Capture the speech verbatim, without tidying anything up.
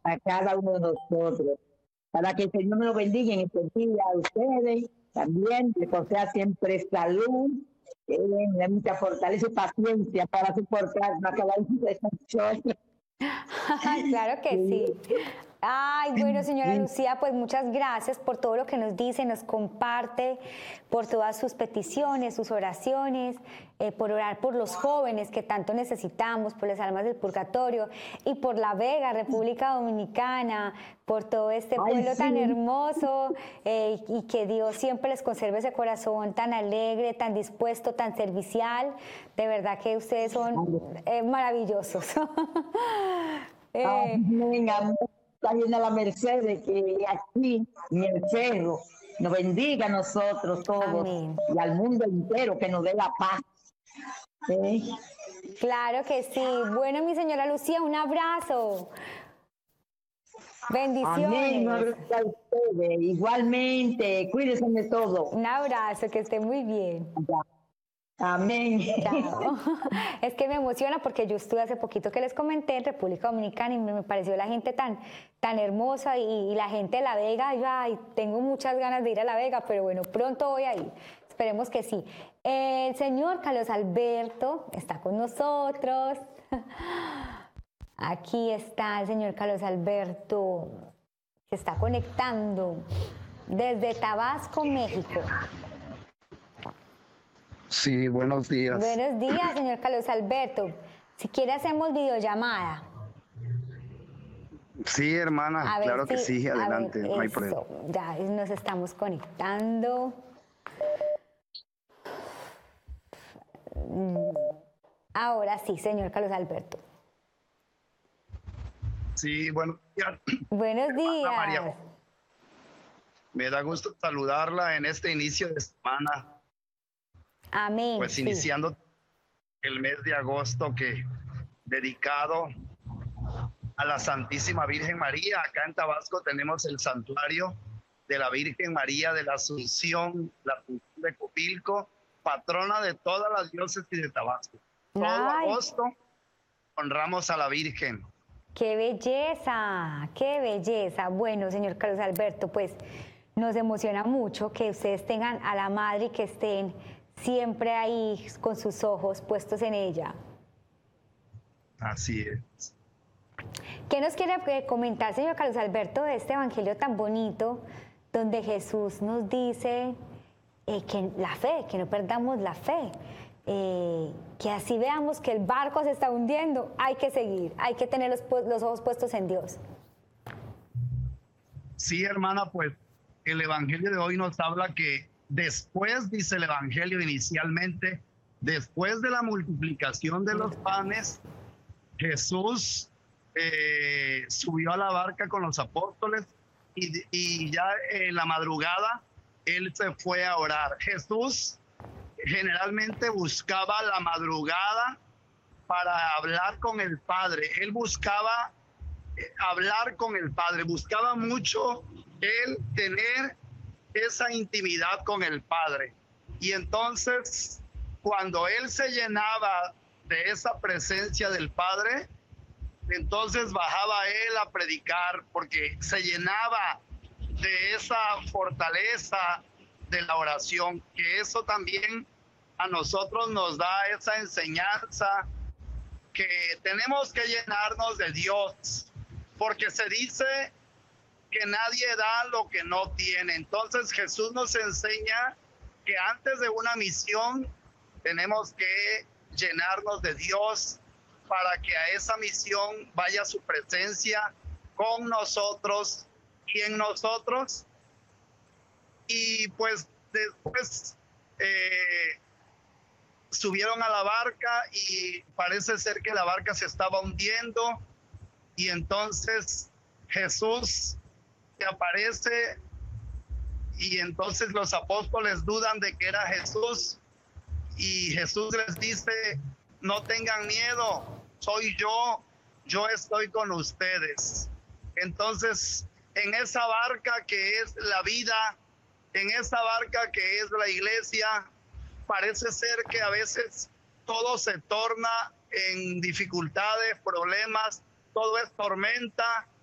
a cada uno de nosotros. Para que el Señor nos bendiga en este día a ustedes también, que conceda siempre salud, eh, mucha fortaleza y paciencia para soportar a cada uno de nosotros. Claro que sí. Ay, bueno, señora Lucía, pues muchas gracias por todo lo que nos dice, nos comparte, por todas sus peticiones, sus oraciones, eh, por orar por los jóvenes que tanto necesitamos, por las almas del purgatorio y por La Vega, República Dominicana, por todo este Ay, pueblo sí. tan hermoso eh, y que Dios siempre les conserve ese corazón tan alegre, tan dispuesto, tan servicial. De verdad que ustedes son eh, maravillosos. eh, Amén, amén. Está bien a la merced de que aquí en el cerro nos bendiga a nosotros todos Amén. y al mundo entero, que nos dé la paz. ¿Sí? Claro que sí. Bueno, mi señora Lucía, un abrazo. Bendiciones. Amén, un abrazo a ustedes. Igualmente, cuídense de todo. Un abrazo, que esté muy bien. Ya. Amén. Chao. Es que me emociona porque yo estuve hace poquito que les comenté en República Dominicana y me pareció la gente tan, tan hermosa y, y la gente de La Vega. Yo, ay, tengo muchas ganas de ir a La Vega, pero bueno, pronto voy a ir. Esperemos que sí. El señor Carlos Alberto está con nosotros. Aquí está el señor Carlos Alberto, se está conectando desde Tabasco, México. Sí, buenos días. Buenos días, señor Carlos Alberto. Si quiere hacemos videollamada. Sí, hermana, A ver claro que si- sí, a ver, adelante, no hay eso, problema. ya nos estamos conectando. Mm, Ahora sí, señor Carlos Alberto. Sí, buenos días. Buenos Hermana María. días. Me da gusto saludarla en este inicio de semana, Amén. pues sí. iniciando el mes de agosto que dedicado a la Santísima Virgen María. Acá en Tabasco tenemos el santuario de la Virgen María de la Asunción, la Asunción de Copilco, patrona de todas las diócesis de Tabasco. Todo Ay. agosto honramos a la Virgen. ¡Qué belleza! ¡Qué belleza! Bueno, señor Carlos Alberto, pues nos emociona mucho que ustedes tengan a la madre y que estén siempre ahí con sus ojos puestos en ella. Así es. ¿Qué nos quiere eh, comentar, señor Carlos Alberto, de este evangelio tan bonito donde Jesús nos dice eh, que la fe, que no perdamos la fe, eh, que así veamos que el barco se está hundiendo, hay que seguir, hay que tener los, pu- los ojos puestos en Dios? Sí, hermana, pues el Evangelio de hoy nos habla que después, dice el Evangelio inicialmente, después de la multiplicación de los panes, Jesús eh, subió a la barca con los apóstoles y, y ya en la madrugada él se fue a orar. Jesús generalmente buscaba la madrugada para hablar con el Padre. Él buscaba eh, hablar con el Padre, buscaba mucho él tener esa intimidad con el Padre. Y entonces, cuando él se llenaba de esa presencia del Padre, entonces bajaba él a predicar, porque se llenaba de esa fortaleza de la oración, que eso también a nosotros nos da esa enseñanza, que tenemos que llenarnos de Dios, porque se dice que nadie da lo que no tiene. Entonces Jesús nos enseña que antes de una misión tenemos que llenarnos de Dios para que a esa misión vaya su presencia con nosotros y en nosotros. Y pues después eh, subieron a la barca y parece ser que la barca se estaba hundiendo, y entonces Jesús se aparece y entonces los apóstoles dudan de que era Jesús, y Jesús les dice: no tengan miedo, soy yo, yo estoy con ustedes. Entonces, en esa barca que es la vida, en esa barca que es la iglesia, parece ser que a veces todo se torna en dificultades, problemas, todo es tormenta,